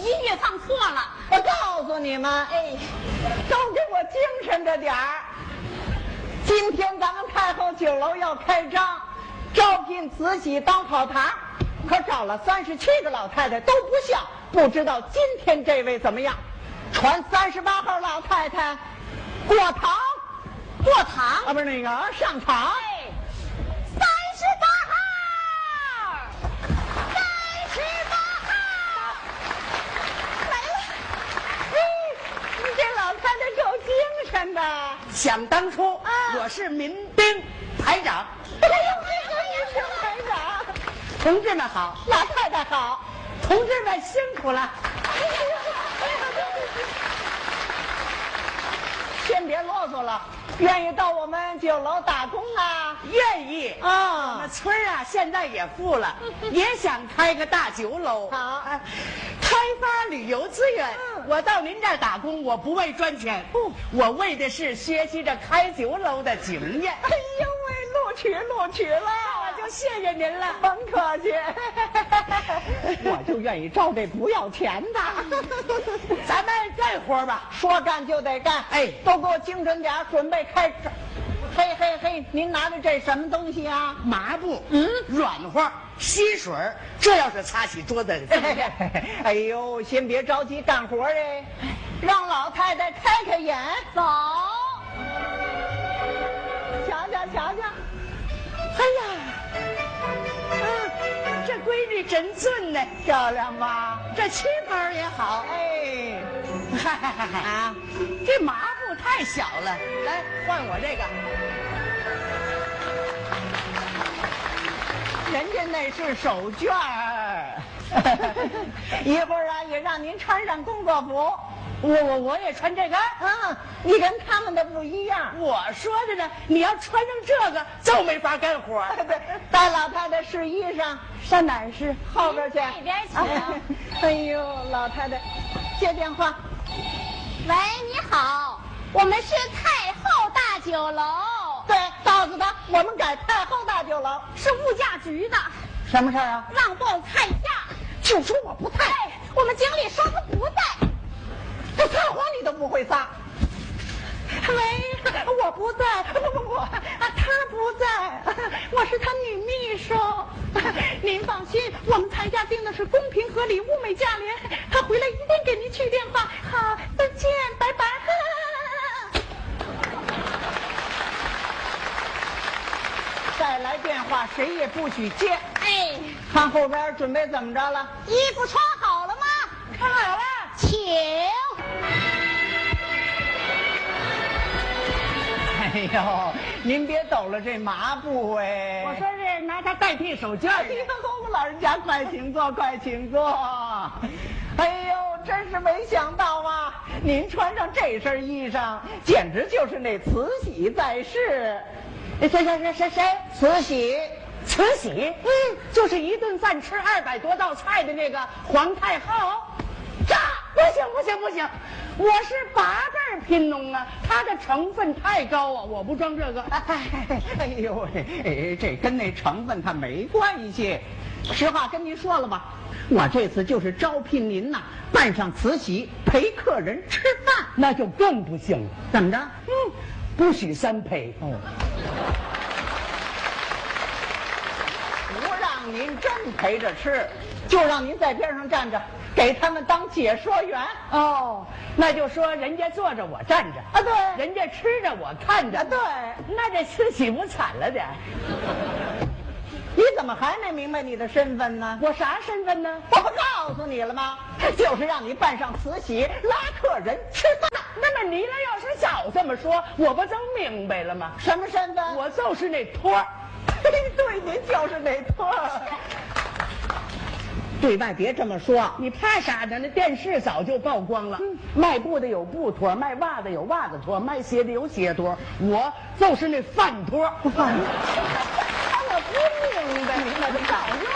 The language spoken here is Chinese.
音乐放错了。 我告诉你们， 哎， 都给我精神着点儿。今天咱们太后酒楼要开张，招聘慈禧当跑堂，可找了37个老太太都不像，不知道今天这位怎么样？传38号老太太过堂， 过堂啊，不是那个上场。 哎，38号来了。 你这老太太够精神的。 想当初，我是民兵排长。 哎呦，这个是排长。 同志们好， 老太太好。 同志们辛苦了。 先别啰嗦了，愿意到我们酒楼打工啊？ 愿意啊我们村啊，现在也富了，也想开个大酒楼。 好开发旅游资源。我到您这儿打工，我不为赚钱，我为的是学习着开酒楼的经验。 哎呦喂，录取了， 我就谢谢您了。 甭客气。我就愿意招这不要钱的。 咱们干活吧。 说干就得干， 哎都给我精神点儿，准备开张。嘿嘿嘿，您拿着这什么东西啊？ 麻布，软和，吸水，这要是擦起桌子， 哎呦，先别着急干活哎，让老太太开开眼。 走， 瞧瞧。 哎呀，这闺女真俊呢， 漂亮吧？ 这旗袍也好。 哎， 啊，这麻布太小了，来换我这个。 人家那是手绢儿。一会儿啊，也让您穿上工作服。 我也穿这个。 你跟他们的不一样。 我说的呢，你要穿上这个就没法干活。 对，带老太太试衣裳，上哪儿试？后边去。 那边请。 哎呦，老太太，接电话。 喂，你好，我们是太后大酒楼， 对，告诉他我们改太后大酒楼。 是物价局的， 什么事儿啊？ 让报菜价。 就说我不在。 哎，我们经理说他不在。 这撒谎你都不会撒。喂，我不在，不，他不在，我是他女秘书。您放心，我们菜价定的是公平合理、物美价廉。他回来一定给您去电话。好，再见，拜拜。再来电话，谁也不许接。 哎， 看后边准备怎么着了？ 衣服穿好了吗？ 看好了。 请。 哎呦，您别抖了这麻布哎！ 我说是拿它代替手绢。 哎呦，老人家快请坐，快请坐。哎呦，真是没想到啊！您穿上这身衣裳，简直就是那慈禧在世。谁？慈禧。 慈禧，就是一顿饭吃200多道菜的那个皇太后。不行，我是8辈贫农啊，它的成分太高啊，我不装这个。 哎呦喂，这跟那成分它没关系。实话跟您说了吧，我这次就是招聘您呐，扮上慈禧陪客人吃饭， 那就更不行了。 怎么着？ 不许3陪。 不让您真陪着吃，就让您在边上站着，给他们当解说员。 那就说人家坐着我站着啊，对， 人家吃着我看着。 对， 那这慈禧不惨了点？ 你怎么还没明白你的身份呢？ 我啥身份呢？ 我不告诉你了吗？就是让你扮上慈禧拉客人吃饭。 那么你要是早这么说，我不就明白了吗？ 什么身份？ 我就是那托儿。 对，您就是那托儿。对外别这么说， 你怕啥呢？那电视早就曝光了。卖布的有布托，卖袜子有袜子托，卖鞋的有鞋托，我就是那饭托。 我不明白，明白就早就